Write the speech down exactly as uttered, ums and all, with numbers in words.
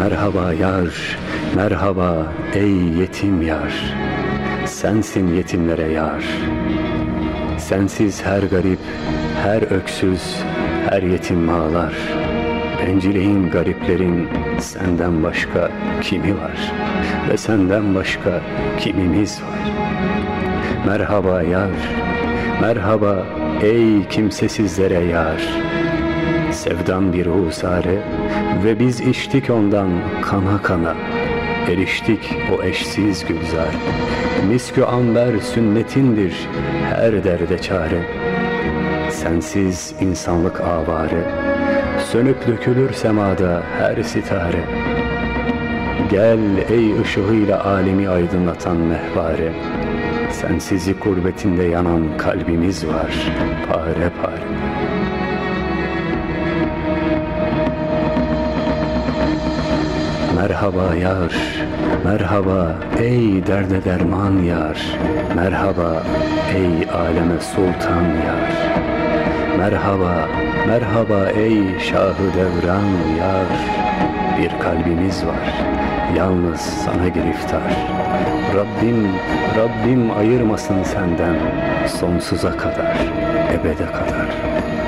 Merhaba yar, merhaba ey yetim yar, sensin yetimlere yar. Sensiz her garip, her öksüz, her yetim ağlar. Bencileyin, gariplerin senden başka kimi var? Ve senden başka kimimiz var? Merhaba yar, merhaba ey kimsesizlere yar. Sevdan bir husare ve biz içtik ondan kana kana. Eriştik o eşsiz gülzar. Miskü amber sünnetindir her derde çare. Sensiz insanlık avare, sönüp dökülür semada her sitare. Gel ey ışığıyla alemi aydınlatan mehvare. Sensizlik gurbetinde yanan kalbimiz var pare pare. Merhaba yar, merhaba ey derde derman yar. Merhaba ey aleme sultan yar. Merhaba, merhaba ey şahı devran yar. Bir kalbimiz var, yalnız sana giriftar. Rabbim, Rabbim ayırmasın senden sonsuza kadar, ebede kadar.